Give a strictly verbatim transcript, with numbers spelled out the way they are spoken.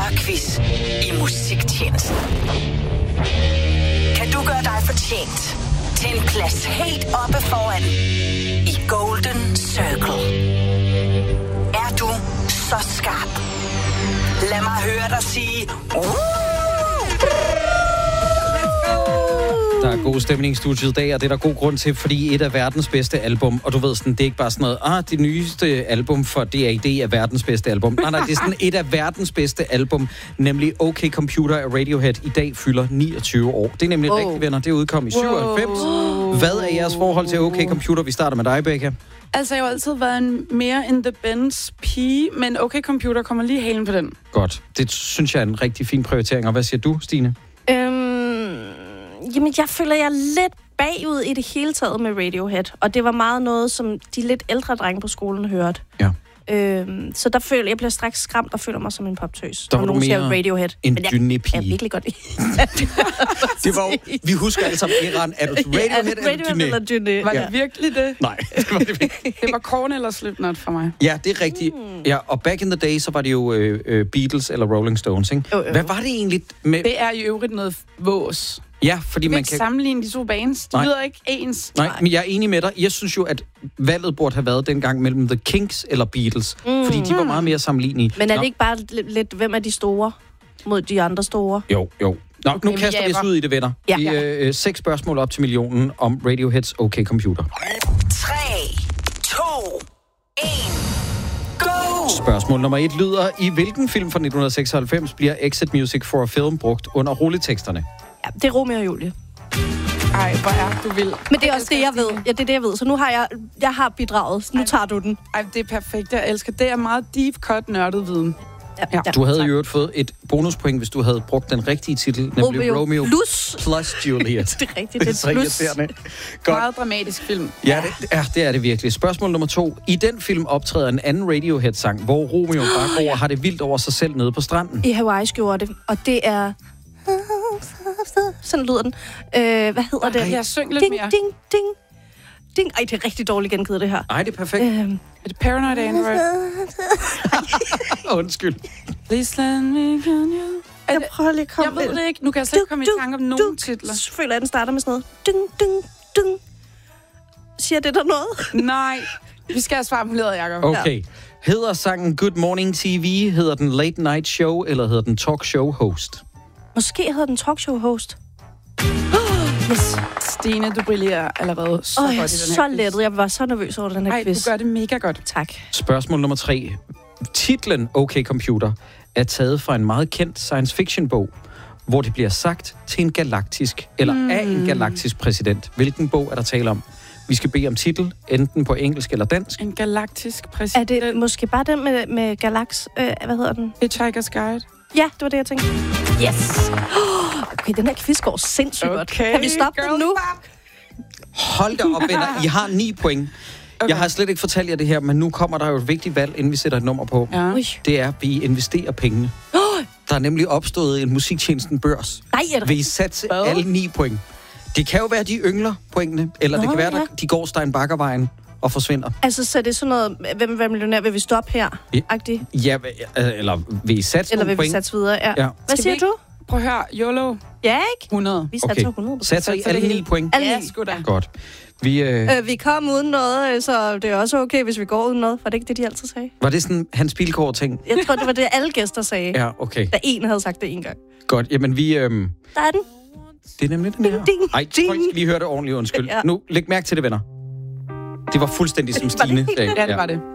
Spørrequiz i musiktjenesten. Kan du gøre dig fortjent til en plads helt oppe foran i Golden Circle? Er du så skarp? Lad mig høre dig sige... Der er god stemning i studiet i dag, og det er der god grund til, fordi et af verdens bedste album, og du ved sådan, det er ikke bare sådan noget, ah, det nyeste album for D A D er verdens bedste album. Nej, nej, det er sådan et af verdens bedste album, nemlig OK Computer af Radiohead, i dag fylder niogtyve år. Det er nemlig oh. rigtigt, venner. Det udkom i syvoghalvfems. Wow. Hvad er jeres forhold til OK Computer? Vi starter med dig, Becca. Altså, jeg har altid været en mere in the Benz pige, men OK Computer kommer lige halen på den. Godt. Det synes jeg er en rigtig fin prioritering. Og hvad siger du, Stine? Øhm, jamen, jeg føler, jeg er lidt bagud i det hele taget med Radiohead. Og det var meget noget, som de lidt ældre drenge på skolen hørte. Ja. Øhm, så der føler jeg bliver straks skræmt og føler mig som en poptøs. Der var du mere Radiohead. en Men jeg, dynepige. jeg er virkelig godt i. Det var jo, vi husker alle sammen æren. Er du Radiohead, ja, eller dyne? eller dyne? Var det Ja. virkelig det? Nej, det var det ikke. Det var Korn eller Slipknot for mig. Ja, det er rigtigt. Ja, og back in the day, så var det jo øh, øh, Beatles eller Rolling Stones, ikke? Jo, jo. Hvad var det egentlig med... Det er i øvrigt noget vås. Ja, fordi Du kan man ikke kan... sammenligne de to bands. De Nej. lyder ikke ens. Nej, men jeg er enig med dig. Jeg synes jo, at valget burde have været dengang mellem The Kinks eller Beatles. Mm. Fordi de var meget mere sammenlignelige. Men er Nå. det ikke bare lidt, lidt, hvem er de store mod de andre store? Jo, jo. Nå, okay, nu kaster vi os ud i det, venner. Ja. Vi, øh, seks spørgsmål op til millionen om Radioheads OK Computer. tre, to, et, go! Spørgsmål nummer et lyder: i hvilken film fra nitten seksoghalvfems bliver Exit Music for a Film brugt under rulleteksterne? Ja, det er Romeo og Julie. Ej, hvor er du vil. Men det er også det, jeg ved. Ja, det er det, jeg ved. Så nu har jeg, jeg har bidraget. Nu tager du den. Ej, det er perfekt. Jeg elsker det. er meget deep cut nørdet viden. Ja, Ja. ja. Du havde jo fået et bonuspoint, hvis du havde brugt den rigtige titel, nemlig Romeo, Romeo plus. plus Juliet. Det er rigtigt, Det er det så er plus. irriterende. Godt. Meget dramatisk film. Ja, det, ja, det er det virkelig. Spørgsmål nummer to. I den film optræder en anden Radiohead-sang, hvor Romeo bare går og har det vildt over sig selv nede på stranden. I Hawaii gjorde det, og det er... Sådan lyder den. Øh, hvad hedder det? Ej, jeg syng lidt ding, mere. Ding, ding, ding. Ej, det er rigtig dårligt gengivet, det her. Nej, det er perfekt. Øh, Er det Paranoid Android? Undskyld. Please let me can you... Er jeg det, prøver lige at komme... jeg ved det ikke. Nu kan jeg slet ikke komme i tanke om nogen titler. Så føler jeg, den starter med sådan noget. Ding, ding, ding. Siger det der noget? Nej. Vi skal have svar på ledet, Jacob. Okay. Hedder sangen Good Morning T V, hedder den Late Night Show, eller hedder den Talk Show Host? Måske hedder den talkshow-host. Yes. Stine, du brillerer allerede så Åh, godt i jeg den er her så quiz. lettet. Jeg var så nervøs over den her Ej, quiz. du gør det mega godt. Tak. Spørgsmål nummer tre. Titlen OK Computer er taget fra en meget kendt science fiction bog, hvor det bliver sagt til en galaktisk, eller mm. af en galaktisk præsident. Hvilken bog er der tale om? Vi skal bede om titel, enten på engelsk eller dansk. En galaktisk Er præsident. det måske bare den med, med Galax... Øh, hvad hedder den? Hitchhiker's Guide. Ja, det var det, jeg tænkte. Yes! Okay, den her quiz går sindssygt godt. Okay, Kan vi stoppe den nu? Hold da op, venner. I har ni point. Okay. Jeg har slet ikke fortalt jer det her, men nu kommer der jo et vigtigt valg, inden vi sætter et nummer på. Ja. Ui. Det er, at vi investerer pengene. Der er nemlig opstået en musiktjenesten børs. Nej, er det Vil I satse Hvad? alle ni point? Det kan jo være, de yngler pointene, eller Nå, det Nå, kan være, ja. at de går Steinbakkervejen og forsvinder. Altså, så er det sådan noget, hvem vil millionær, vil vi stoppe her? Ja. Agtigt? Ja, øh, eller vil I satse Eller nogle vil vi point? satse videre? Ja. Ja. Hvad Skal siger vi- du? Prøv at høre. YOLO. Ja, ikke? hundrede. Vi satser Okay, hundrede procent. satser I Satser alle det ni hele. point? Alle Ja, ni. sgu da. Godt. Vi, øh, Øh, vi kom uden noget, øh, så det er også okay, hvis vi går uden noget. Var det ikke det, de altid sagde? var det sådan Hans Pilgaard-ting? Jeg tror, det var det, alle gæster sagde. Ja, okay. Da en havde sagt det en gang. Godt. Jamen, vi... Øh, Der er den. det er nemlig den her. ding, Ej, ding. tror, I skal lige høre det ordentligt, undskyld. Ja. Nu, læg mærke til det, venner. Det var fuldstændig som Stine sagde. Ja, det var det.